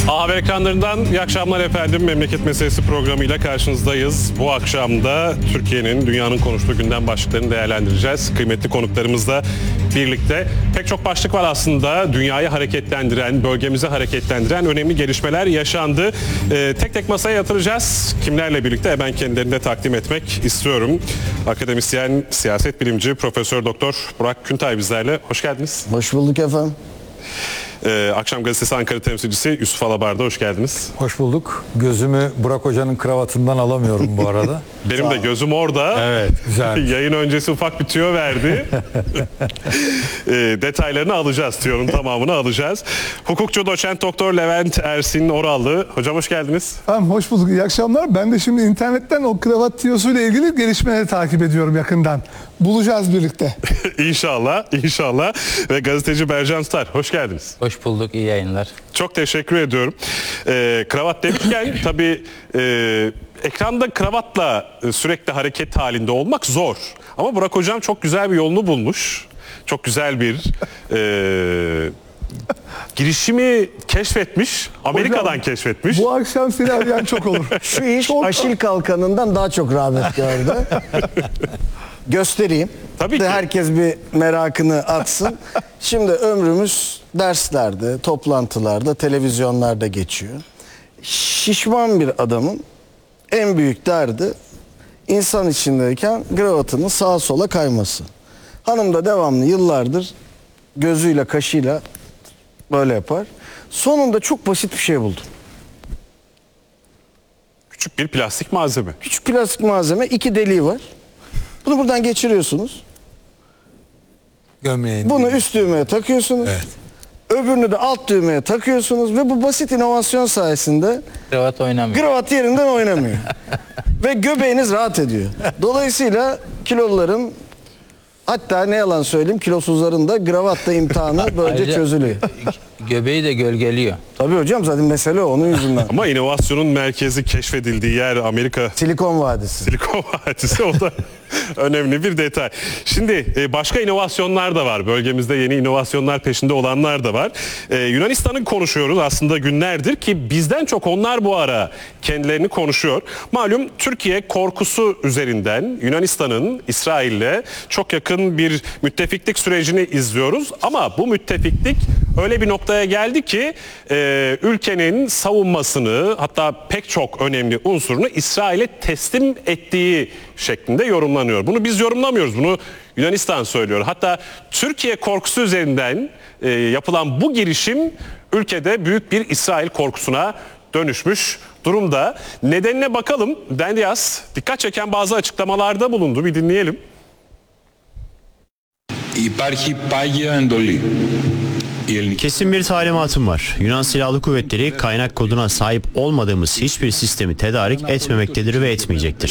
A Haber ekranlarından iyi akşamlar efendim. Memleket Meselesi programıyla karşınızdayız. Bu akşam da Türkiye'nin, dünyanın konuştuğu gündem başlıklarını değerlendireceğiz. Kıymetli konuklarımızla birlikte pek çok başlık var aslında. Dünyayı hareketlendiren, bölgemizi hareketlendiren önemli gelişmeler yaşandı. Tek tek masaya yatıracağız. Kimlerle birlikte ben kendilerini de takdim etmek istiyorum. Akademisyen, siyaset bilimci, Profesör Doktor Burak Küntay bizlerle. Hoş geldiniz. Hoş bulduk efendim. Akşam Gazetesi Ankara temsilcisi Yusuf Alabar'da hoş geldiniz. Hoş bulduk. Gözümü Burak Hoca'nın kravatından alamıyorum bu arada. Benim de gözüm orada. Evet, güzel. Yayın öncesi ufak bir tüyo verdi. Detaylarını alacağız. Tüyonun tamamını alacağız. Hukukçu doçent doktor Levent Ersin Orallı. Hocam hoş geldiniz. Tamam, hoş bulduk. İyi akşamlar. Ben de şimdi internetten o kravat tüyosuyla ilgili gelişmeleri takip ediyorum yakından. Bulacağız birlikte. İnşallah, inşallah. Ve gazeteci Bercan Tutar. Hoş geldiniz. Hoş bulduk, iyi yayınlar. Çok teşekkür ediyorum. Kravat demişken tabii ekranda kravatla sürekli hareket halinde olmak zor. Ama Burak Hocam çok güzel bir yolunu bulmuş. Çok güzel bir girişimi keşfetmiş. Amerika'dan Hocam, keşfetmiş. Bu akşam seni arayan çok olur. Şu iş Aşil Kalkanı'ndan daha çok rağbet gördü. Göstereyim. Tabii ki. Herkes bir merakını atsın. Şimdi ömrümüz derslerde, toplantılarda, televizyonlarda geçiyor. Şişman bir adamın en büyük derdi insan içindeyken kravatının sağa sola kayması. Hanım da devamlı yıllardır gözüyle kaşıyla böyle yapar. Sonunda çok basit bir şey buldum. Küçük bir plastik malzeme. Küçük plastik malzeme, 2 deliği var. Bunu buradan geçiriyorsunuz. Gömleğin. Bunu üst düğmeye takıyorsunuz. Evet. Öbürünü de alt düğmeye takıyorsunuz ve bu basit inovasyon sayesinde Kravat oynamıyor. kravat yerinden oynamıyor. Ve göbeğiniz rahat ediyor. Dolayısıyla kiloluların, hatta ne yalan söyleyeyim, kilosuzların da kravatla imtihanı böylece Ayrıca çözülüyor. Göbeği de gölgeliyor. Tabii hocam, zaten mesele o, onun yüzünden. Ama inovasyonun merkezi keşfedildiği yer Amerika. Silikon Vadisi. Silikon Vadisi, o da önemli bir detay. Şimdi başka inovasyonlar da var. Bölgemizde yeni inovasyonlar peşinde olanlar da var. Yunanistan'ı konuşuyoruz aslında günlerdir ki bizden çok onlar bu ara kendilerini konuşuyor. Malum Türkiye korkusu üzerinden Yunanistan'ın İsrail'le çok yakın bir müttefiklik sürecini izliyoruz. Ama bu müttefiklik öyle bir noktaya geldi ki ülkenin savunmasını, hatta pek çok önemli unsurunu İsrail'e teslim ettiği şeklinde yorumlanıyor. Bunu biz yorumlamıyoruz. Bunu Yunanistan söylüyor. Hatta Türkiye korkusu üzerinden yapılan bu girişim ülkede büyük bir İsrail korkusuna dönüşmüş durumda. Nedenine bakalım. Dendias dikkat çeken bazı açıklamalarda bulundu. Bir dinleyelim. Υπάρχει πάγια εντολή. Kesin bir talimatım var. Yunan Silahlı Kuvvetleri kaynak koduna sahip olmadığımız hiçbir sistemi tedarik etmemektedir ve etmeyecektir.